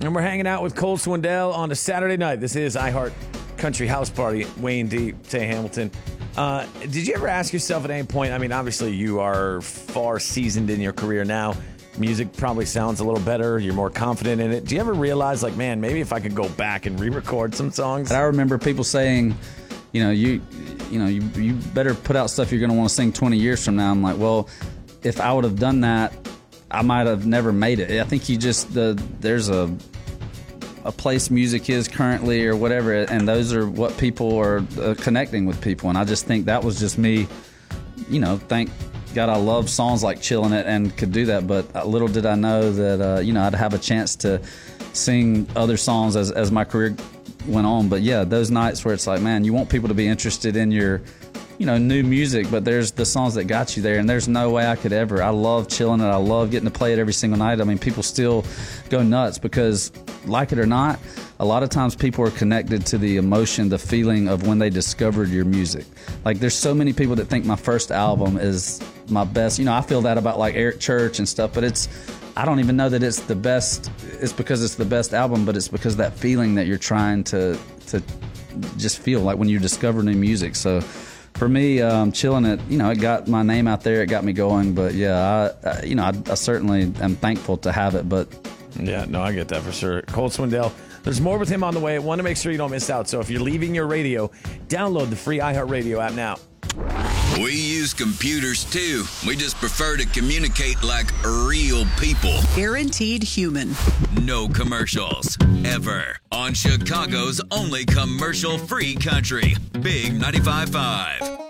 And we're hanging out with Cole Swindell on a Saturday night. This is iHeart Country House Party. Wayne D, Tay Hamilton. Did you ever ask yourself at any point, I mean, obviously you are far seasoned in your career now. Music probably sounds a little better. You're more confident in it. Do you ever realize, like, man, maybe if I could go back and re-record some songs? I remember people saying, you better put out stuff you're going to want to sing 20 years from now. I'm like, well, if I would have done that, I might have never made it. I think there's a place music is currently or whatever, and those are what people are connecting with people. And I just think that was just me, thank God I love songs like Chillin' It and could do that. But little did I know that, I'd have a chance to sing other songs as my career went on. But yeah, those nights where it's like, man, you want people to be interested in your new music, but there's the songs that got you there, and there's no way I could ever. I love Chillin' It. I love getting to play it every single night. I mean, people still go nuts because, like it or not, a lot of times people are connected to the emotion, the feeling of when they discovered your music. Like, there's so many people that think my first album is my best. I feel that about like Eric Church and stuff, but I don't even know that it's the best. It's because it's the best album, but it's because that feeling that you're trying to just feel like when you discover new music. So for me, Chillin' It, it got my name out there. It got me going. But yeah, I certainly am thankful to have it. But yeah, no, I get that for sure. Cole Swindell. There's more with him on the way. I want to make sure you don't miss out. So if you're leaving your radio, download the free iHeartRadio app now. We use computers too. We just prefer to communicate like real people. Guaranteed human. No commercials. Ever. On Chicago's only commercial-free country. Big 95.5.